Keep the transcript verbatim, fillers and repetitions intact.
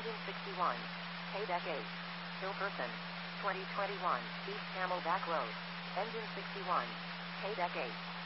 Engine sixty-one. K-Deck eight. Hillperson. twenty twenty-one, East Camelback Road. Engine sixty-one. K-Deck eight.